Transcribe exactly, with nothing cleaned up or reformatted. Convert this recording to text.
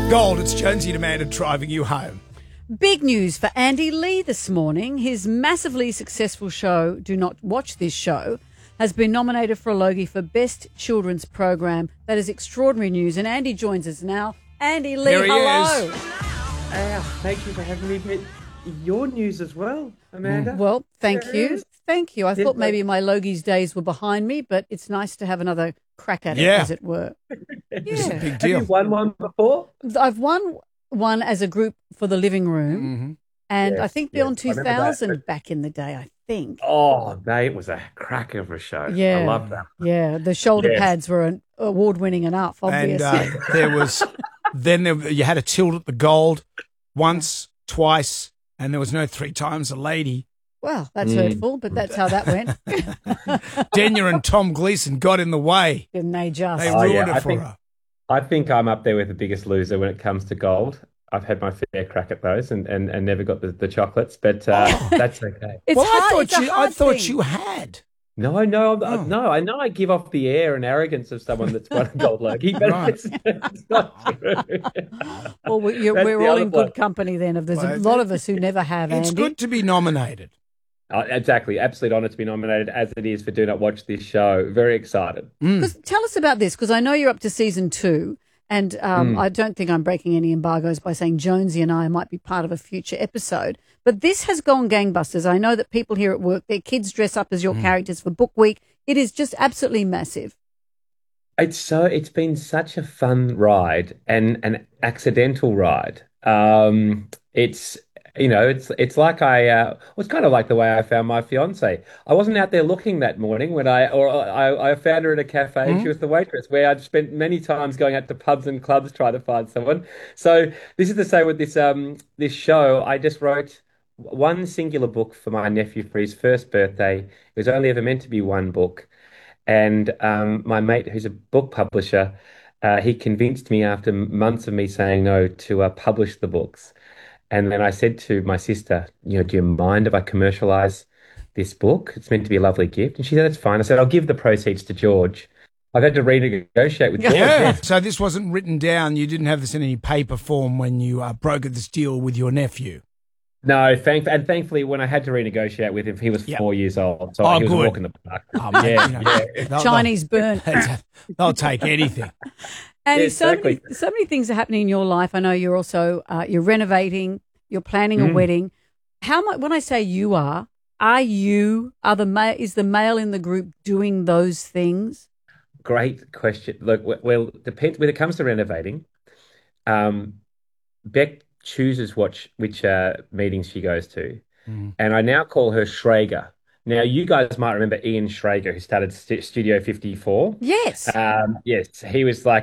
Gold, it's Jonesy and Amanda driving you home. Big news for Andy Lee this morning. His massively successful show, Do Not Watch This Show, has been nominated for a Logie for Best Children's Program. That is extraordinary news. And Andy joins us now. Andy Lee, There he hello. is. Uh, thank you for having me. But your news as well, Amanda. Well, thank There you. is. Thank you. I Yes, thought mate. maybe my Logies days were behind me, but it's nice to have another crack at it, Yeah. as it were. It's a Yeah. big Have deal. you won one before? I've won one as a group for the living room, Mhm. and I Yes, think yes, Beyond I remember that. two thousand back in the day, I think. Oh, mate, it was a cracker of a show. Yeah. I love that. Yeah, the shoulder Yes. pads were an award-winning enough, And obviously. uh, there was, then there, you had a tilt at the Gold once, twice, and there was no three times a lady. Well, that's Mm. hurtful, but that's how that went. Denya and Tom Gleeson got in the way. Didn't they just? They Oh, ruined yeah, it I for think- her. I think I'm up there with the biggest loser when it comes to gold. I've had my fair crack at those and, and, and never got the, the chocolates, but uh, that's okay. It's well, I hard, thought it's a you, I hard thought thing. you had. No, no, I'm- Oh. no. I know I give off the air and arrogance of someone that's won a gold Logie, but Right. it's, it's not true. Well, we, you're, That's we're the all other in good one. company then. If there's Well, a lot of us who never have, It's Andy. good to be nominated. Uh, exactly. Absolute honour to be nominated as it is for Do Not Watch This Show. Very excited. Mm. 'Cause tell us about this, because I know you're up to season two, and um, Mm. I don't think I'm breaking any embargoes by saying Jonesy and I might be part of a future episode. But this has gone gangbusters. I know that people here at work, their kids dress up as your Mm. characters for book week. It is just absolutely massive. It's so it's been such a fun ride and an accidental ride. Um, it's you know it's it's like I uh, well, it's kind of like the way I found my fiance. I wasn't out there looking that morning when I or I, I found her at a cafe and she was the waitress where I'd spent many times going out to pubs and clubs trying to find someone. So this is the same with this um this show. I just wrote one singular book for my nephew for his first birthday. It was only ever meant to be one book. And um, my mate, who's a book publisher, uh, he convinced me after months of me saying no to uh, publish the books. And then I said to my sister, you know, do you mind if I commercialize this book? It's meant to be a lovely gift. And she said, that's fine. I said, I'll give the proceeds to George. I've had to renegotiate with George. Yeah. Yes. So this wasn't written down. You didn't have this in any paper form when you uh, brokered this deal with your nephew. No, thank and thankfully, when I had to renegotiate with him, he was Yeah. four years old. So Oh, he was good. a walk in the park. Oh, mate, Yeah, you know, yeah. they'll- Chinese burn. They'll, they'll take anything. And Yeah, so many, exactly. so many things are happening in your life. I know you're also uh, you're renovating, you're planning a Mm. wedding. How much? When I say you are, are you? Are the male? Is the male in the group doing those things? Great question. Look, w- well, depends when it comes to renovating. Um, Beck chooses what which uh, meetings she goes to, Mm. and I now call her Schrager. Now, you guys might remember Ian Schrager, who started St- Studio fifty-four. Yes. Um, yes, he was like